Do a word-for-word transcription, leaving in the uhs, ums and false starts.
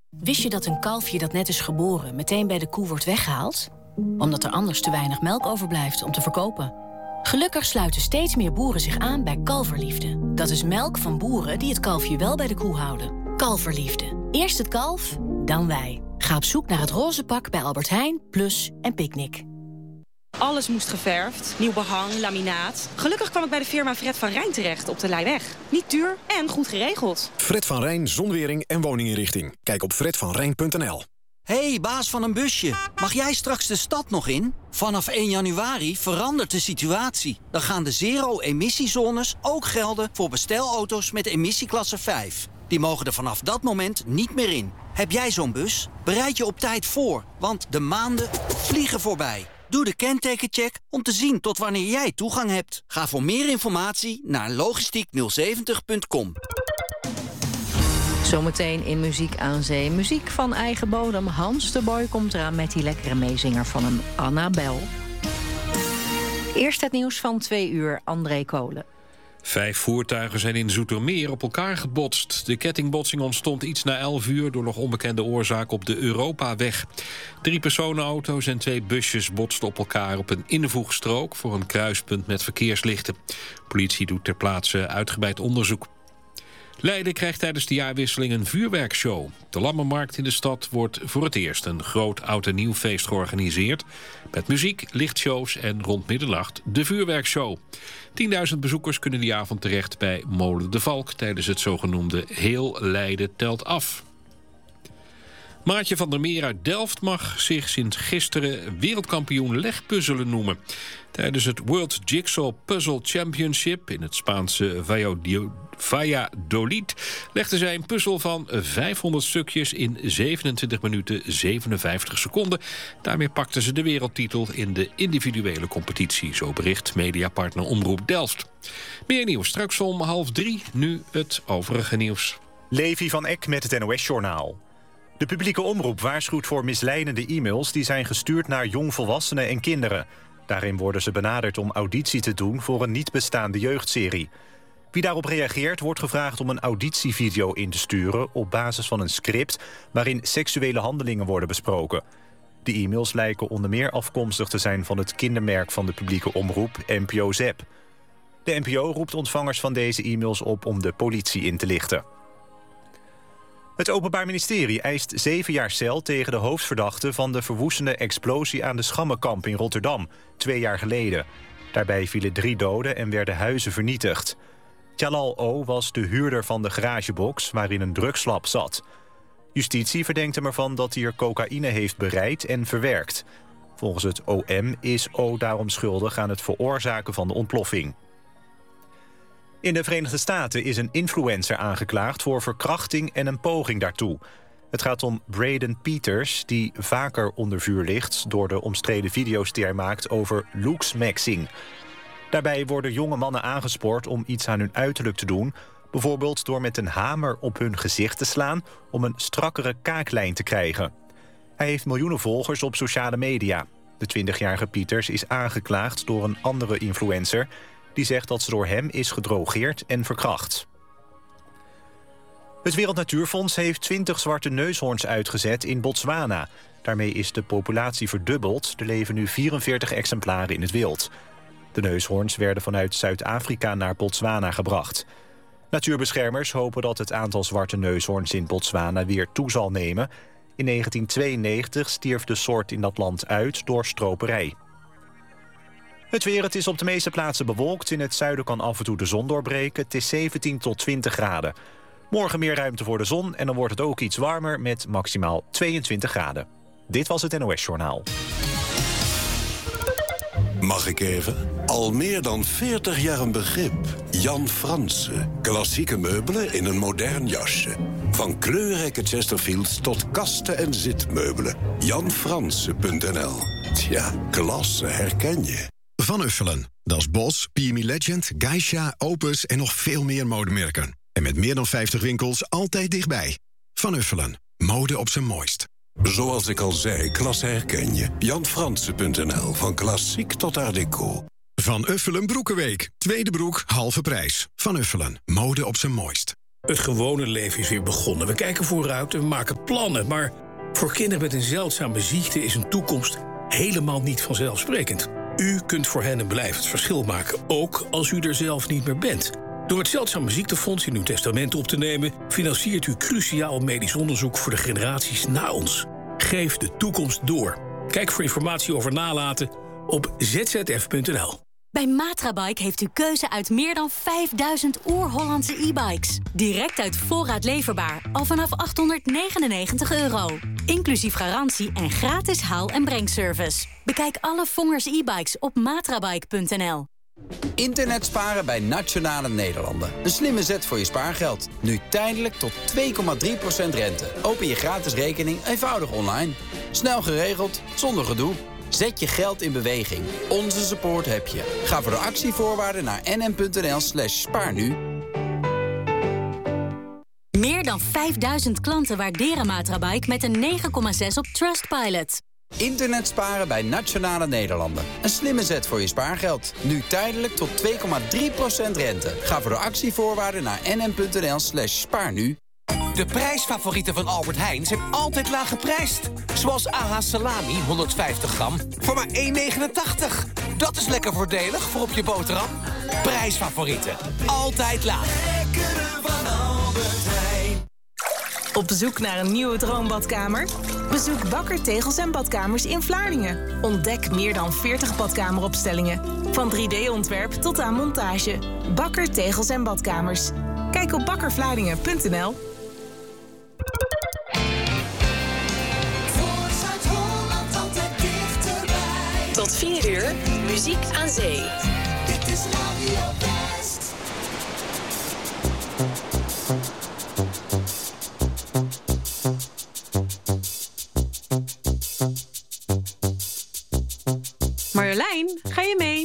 Wist je dat een kalfje dat net is geboren meteen bij de koe wordt weggehaald? Omdat er anders te weinig melk overblijft om te verkopen. Gelukkig sluiten steeds meer boeren zich aan bij Kalverliefde. Dat is melk van boeren die het kalfje wel bij de koe houden. Kalverliefde. Eerst het kalf, dan wij. Ga op zoek naar het roze pak bij Albert Heijn, Plus en Picnic. Alles moest geverfd, nieuw behang, laminaat. Gelukkig kwam ik bij de firma Fred van Rijn terecht op de Leijweg. Niet duur en goed geregeld. Fred van Rijn, zonwering en woninginrichting. Kijk op fred van rijn punt n l. Hey, baas van een busje. Mag jij straks de stad nog in? Vanaf één januari verandert de situatie. Dan gaan de zero-emissiezones ook gelden voor bestelauto's met emissieklasse vijf. Die mogen er vanaf dat moment niet meer in. Heb jij zo'n bus? Bereid je op tijd voor, want de maanden vliegen voorbij. Doe de kentekencheck om te zien tot wanneer jij toegang hebt. Ga voor meer informatie naar logistiek nul zeventig punt com. Zometeen in Muziek aan Zee. Muziek van eigen bodem. Hans de Boy komt eraan met die lekkere meezinger van een Annabel. Eerst het nieuws van twee uur, André Kolen. Vijf voertuigen zijn in Zoetermeer op elkaar gebotst. De kettingbotsing ontstond iets na elf uur door nog onbekende oorzaak op de Europaweg. Drie personenauto's en twee busjes botsten op elkaar op een invoegstrook voor een kruispunt met verkeerslichten. Politie doet ter plaatse uitgebreid onderzoek. Leiden krijgt tijdens de jaarwisseling een vuurwerkshow. De Lammermarkt in de stad wordt voor het eerst een groot oud en nieuw feest georganiseerd. Met muziek, lichtshows en rond middernacht de vuurwerkshow. tienduizend bezoekers kunnen die avond terecht bij Molen de Valk tijdens het zogenoemde Heel Leiden telt af. Maartje van der Meer uit Delft mag zich sinds gisteren wereldkampioen legpuzzelen noemen. Tijdens het World Jigsaw Puzzle Championship in het Spaanse Valladolid legde zij een puzzel van vijfhonderd stukjes in zevenentwintig minuten zevenenvijftig seconden. Daarmee pakte ze de wereldtitel in de individuele competitie, zo bericht mediapartner Omroep Delft. Meer nieuws straks om half drie, nu het overige nieuws. Levi van Eck met het N O S-journaal. De publieke omroep waarschuwt voor misleidende e-mails die zijn gestuurd naar jongvolwassenen en kinderen. Daarin worden ze benaderd om auditie te doen voor een niet bestaande jeugdserie. Wie daarop reageert wordt gevraagd om een auditievideo in te sturen op basis van een script waarin seksuele handelingen worden besproken. De e-mails lijken onder meer afkomstig te zijn van het kindermerk van de publieke omroep N P O Zep. De N P O roept ontvangers van deze e-mails op om de politie in te lichten. Het Openbaar Ministerie eist zeven jaar cel tegen de hoofdverdachte van de verwoestende explosie aan de Schammenkamp in Rotterdam, twee jaar geleden. Daarbij vielen drie doden en werden huizen vernietigd. Jalal O. was de huurder van de garagebox waarin een drugslab zat. Justitie verdenkt hem ervan dat hij er cocaïne heeft bereid en verwerkt. Volgens het O M is O. daarom schuldig aan het veroorzaken van de ontploffing. In de Verenigde Staten is een influencer aangeklaagd voor verkrachting en een poging daartoe. Het gaat om Braden Peters, die vaker onder vuur ligt door de omstreden video's die hij maakt over looksmaxing. Daarbij worden jonge mannen aangespoord om iets aan hun uiterlijk te doen, bijvoorbeeld door met een hamer op hun gezicht te slaan om een strakkere kaaklijn te krijgen. Hij heeft miljoenen volgers op sociale media. De twintigjarige Peters is aangeklaagd door een andere influencer die zegt dat ze door hem is gedrogeerd en verkracht. Het Wereld Natuurfonds heeft twintig zwarte neushoorns uitgezet in Botswana. Daarmee is de populatie verdubbeld. Er leven nu vierenveertig exemplaren in het wild. De neushoorns werden vanuit Zuid-Afrika naar Botswana gebracht. Natuurbeschermers hopen dat het aantal zwarte neushoorns in Botswana weer toe zal nemen. In negentien tweeënnegentig stierf de soort in dat land uit door stroperij. Het weer, het is op de meeste plaatsen bewolkt. In het zuiden kan af en toe de zon doorbreken. Het is zeventien tot twintig graden. Morgen meer ruimte voor de zon en dan wordt het ook iets warmer met maximaal tweeëntwintig graden. Dit was het N O S-journaal. Mag ik even? Al meer dan veertig jaar een begrip. Jan Franse. Klassieke meubelen in een modern jasje. Van kleurrijke Chesterfields tot kasten en zitmeubelen. jan franse punt n l. Tja, klasse herken je. Van Uffelen. Dat is Bos, P M E Legend, Geisha, Opus en nog veel meer modemerken. En met meer dan vijftig winkels altijd dichtbij. Van Uffelen. Mode op zijn mooist. Zoals ik al zei, klasse herken je. jan franse punt n l. Van klassiek tot art deco. Van Uffelen Broekenweek. Tweede broek, halve prijs. Van Uffelen. Mode op zijn mooist. Het gewone leven is weer begonnen. We kijken vooruit en we maken plannen. Maar voor kinderen met een zeldzame ziekte is een toekomst helemaal niet vanzelfsprekend. U kunt voor hen een blijvend verschil maken, ook als u er zelf niet meer bent. Door het Zeldzame Ziektefonds in uw testament op te nemen, financiert u cruciaal medisch onderzoek voor de generaties na ons. Geef de toekomst door. Kijk voor informatie over nalaten op z z f punt n l. Bij Matrabike heeft u keuze uit meer dan vijfduizend oer-Hollandse e-bikes. Direct uit voorraad leverbaar, al vanaf achthonderdnegenennegentig euro. Inclusief garantie en gratis haal- en brengservice. Bekijk alle Vongers e-bikes op matrabike punt n l. Internet sparen bij Nationale Nederlanden. Een slimme zet voor je spaargeld. Nu tijdelijk tot twee komma drie procent rente. Open je gratis rekening eenvoudig online. Snel geregeld, zonder gedoe. Zet je geld in beweging. Onze support heb je. Ga voor de actievoorwaarden naar n m punt n l slash spaar nu. Meer dan vijfduizend klanten waarderen Matrabike met een negen komma zes op Trustpilot. Internet sparen bij Nationale Nederlanden. Een slimme zet voor je spaargeld. Nu tijdelijk tot twee komma drie procent rente. Ga voor de actievoorwaarden naar n m punt n l slash spaar nu. De prijsfavorieten van Albert Heijn zijn altijd laag geprijsd. Zoals A H salami, honderdvijftig gram, voor maar één negenentachtig. Dat is lekker voordelig voor op je boterham. Prijsfavorieten, altijd laag. Lekkere van Albert Heijn. Op zoek naar een nieuwe droombadkamer? Bezoek Bakker Tegels en Badkamers in Vlaardingen. Ontdek meer dan veertig badkameropstellingen. Van drie D-ontwerp tot aan montage. Bakker Tegels en Badkamers. Kijk op bakkervlaardingen punt n l. Tot vier uur, muziek aan zee. Dit is Radio West. Marjolein, ga je mee?